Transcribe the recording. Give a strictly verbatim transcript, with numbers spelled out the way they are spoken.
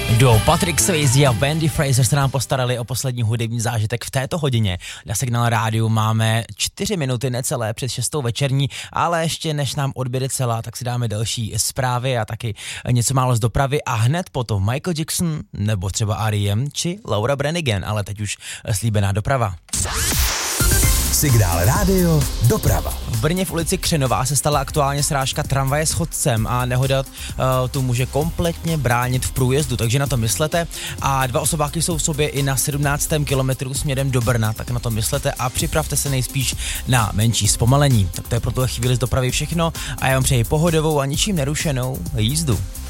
Do Patrick Swayze a Wendy Fraser se nám postarali o poslední hudební zážitek v této hodině. Na Signál rádiu máme čtyři minuty necelé před šestou večerní, ale ještě než nám odběde celá, tak si dáme další zprávy a taky něco málo z dopravy a hned potom Michael Jackson nebo třeba R E M či Laura Branigan, ale teď už slíbená doprava. Signál rádio, doprava. V Brně v ulici Křenová se stala aktuálně srážka tramvaje s chodcem a nehoda uh, tu může kompletně bránit v průjezdu, takže na to myslete. A dva osobáky jsou v sobě i na sedmnáctém kilometru směrem do Brna, tak na to myslete a připravte se nejspíš na menší zpomalení. Tak to je pro tuhle chvíli z dopravy všechno a já vám přeji pohodovou a ničím nerušenou jízdu.